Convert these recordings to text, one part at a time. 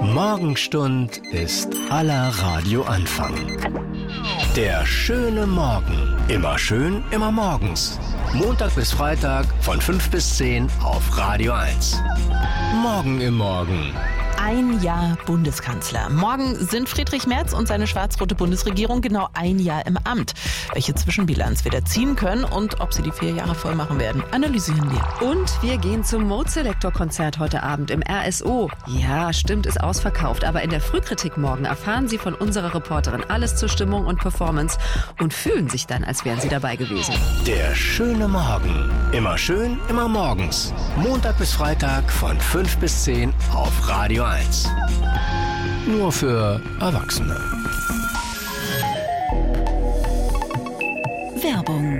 Morgenstund ist aller Radioanfang. Der schöne Morgen. Immer schön, immer morgens. Montag bis Freitag von 5 bis 10 auf Radio 1. Morgen im Morgen. Ein Jahr Bundeskanzler. Morgen sind Friedrich Merz und seine schwarz-rote Bundesregierung genau ein Jahr im Amt. Welche Zwischenbilanz wir da ziehen können und ob sie die 4 Jahre voll machen werden, analysieren wir. Und wir gehen zum Mode Selector Konzert heute Abend im RSO. Ja, stimmt, ist ausverkauft, aber in der Frühkritik morgen erfahren Sie von unserer Reporterin alles zur Stimmung und Performance und fühlen sich dann, als wären Sie dabei gewesen. Der schöne Morgen. Immer schön, immer morgens. Montag bis Freitag von 5 bis 10 auf Radio 1. Nur für Erwachsene. Werbung.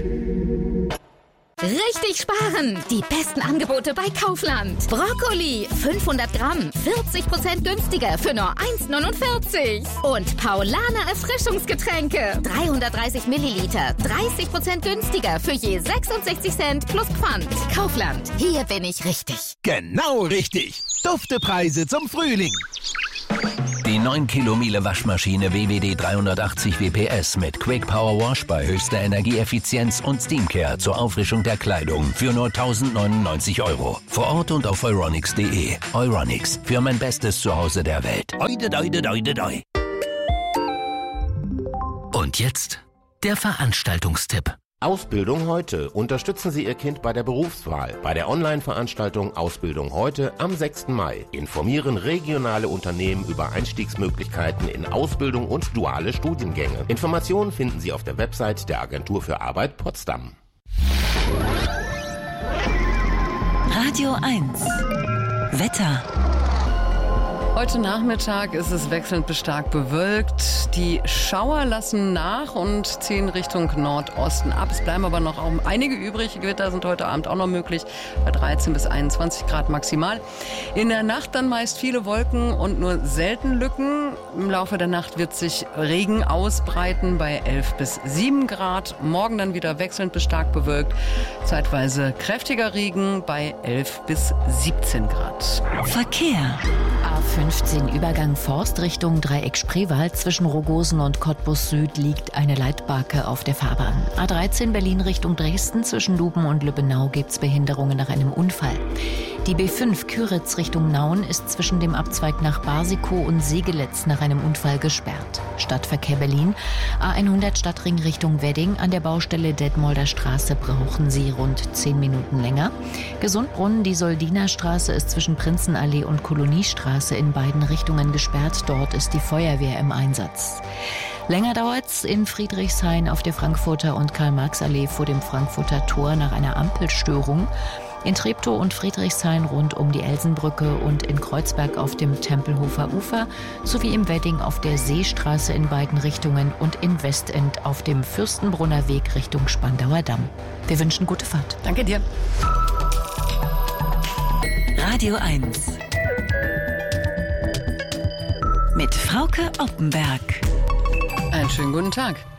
Richtig sparen! Die besten Angebote bei Kaufland. Brokkoli 500 Gramm, 40% günstiger für nur 1,49. Und Paulaner Erfrischungsgetränke 330 Milliliter, 30% günstiger für je 66 Cent plus Pfand. Kaufland, hier bin ich richtig. Genau richtig. Duftepreise zum Frühling. Die 9 Kilo Miele Waschmaschine WWD 380 WPS mit Quick Power Wash bei höchster Energieeffizienz und Steamcare zur Auffrischung der Kleidung für nur 1.099 €. Vor Ort und auf euronics.de. Euronics, für mein bestes Zuhause der Welt. Oide, doide, doide, doi. Und jetzt der Veranstaltungstipp. Ausbildung heute. Unterstützen Sie Ihr Kind bei der Berufswahl. Bei der Online-Veranstaltung Ausbildung heute am 6. Mai. Informieren regionale Unternehmen über Einstiegsmöglichkeiten in Ausbildung und duale Studiengänge. Informationen finden Sie auf der Website der Agentur für Arbeit Potsdam. Radio 1. Wetter. Heute Nachmittag ist es wechselnd bis stark bewölkt. Die Schauer lassen nach und ziehen Richtung Nordosten ab. Es bleiben aber noch einige übrig. Gewitter sind heute Abend auch noch möglich, bei 13 bis 21 Grad maximal. In der Nacht dann meist viele Wolken und nur selten Lücken. Im Laufe der Nacht wird sich Regen ausbreiten bei 11 bis 7 Grad. Morgen dann wieder wechselnd bis stark bewölkt. Zeitweise kräftiger Regen bei 11 bis 17 Grad. Verkehr. A15 Übergang Forst Richtung Dreieck Spreewald. Zwischen Rogosen und Cottbus Süd liegt eine Leitbarke auf der Fahrbahn. A13 Berlin Richtung Dresden. Zwischen Luben und Lübbenau gibt's Behinderungen nach einem Unfall. Die B5 Küritz Richtung Nauen ist zwischen dem Abzweig nach Barsikow und Segeletz nach einem Unfall gesperrt. Stadtverkehr Berlin. A100 Stadtring Richtung Wedding. An der Baustelle Detmolder Straße brauchen Sie rund 10 Minuten länger. Gesundbrunnen, die Soldinerstraße ist zwischen Prinzenallee und Koloniestraße in beiden Richtungen gesperrt. Dort ist die Feuerwehr im Einsatz. Länger dauert's in Friedrichshain auf der Frankfurter und Karl-Marx-Allee vor dem Frankfurter Tor nach einer Ampelstörung. In Treptow und Friedrichshain rund um die Elsenbrücke und in Kreuzberg auf dem Tempelhofer Ufer sowie im Wedding auf der Seestraße in beiden Richtungen und in Westend auf dem Fürstenbrunner Weg Richtung Spandauer Damm. Wir wünschen gute Fahrt. Danke dir. Radio 1. Mit Frauke Oppenberg. Einen schönen guten Tag.